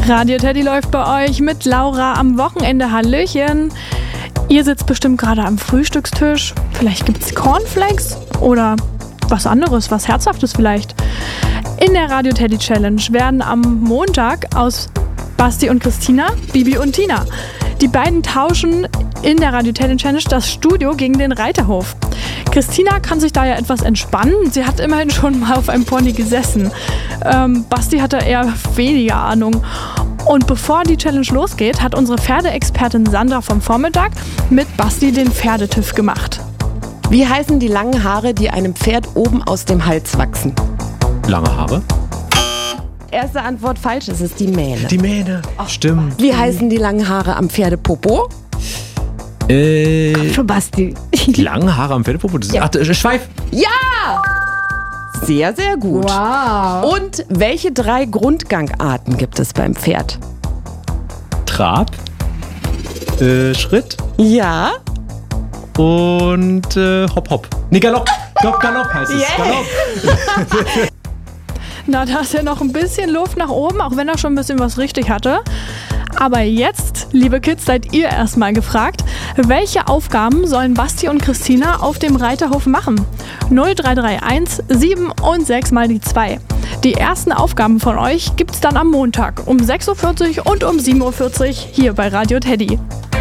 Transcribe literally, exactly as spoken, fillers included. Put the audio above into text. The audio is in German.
Radio Teddy läuft bei euch mit Laura am Wochenende. Hallöchen. Ihr sitzt bestimmt gerade am Frühstückstisch. Vielleicht gibt es Cornflakes oder was anderes, was Herzhaftes vielleicht. In der Radio Teddy Challenge werden am Montag aus Basti und Christina Bibi und Tina. Die beiden tauschen in der Radio Teddy Challenge das Studio gegen den Reiterhof. Christina kann sich da ja etwas entspannen. Sie hat immerhin schon mal auf einem Pony gesessen. Ähm, Basti hat da eher weniger Ahnung. Und bevor die Challenge losgeht, hat unsere Pferdeexpertin Sandra vom Vormittag mit Basti den Pferdetüff gemacht. Wie heißen die langen Haare, die einem Pferd oben aus dem Hals wachsen? Lange Haare? Erste Antwort falsch, es ist die Mähne. Die Mähne, Ach, stimmt. Wie heißen die langen Haare am Pferdepopo? Äh, Für Basti. Die langen Haare am Pferdepopo? Das ist, Ja. Ach, das ist Schweif. Ja! Sehr, sehr gut. Wow. Und welche drei Grundgangarten gibt es beim Pferd? Trab, äh, Schritt Ja. und äh, Hopp, Hopp. Nee, Galopp. Galopp, Galopp heißt es. Yeah. Galopp. Na, da ist ja noch ein bisschen Luft nach oben, auch wenn er schon ein bisschen was richtig hatte. Aber jetzt, liebe Kids, seid ihr erstmal gefragt, welche Aufgaben sollen Basti und Christina auf dem Reiterhof machen? null drei drei eins sieben und sechs mal die zwei. Die ersten Aufgaben von euch gibt's dann am Montag um sechs Uhr vierzig und um sieben Uhr vierzig hier bei Radio Teddy.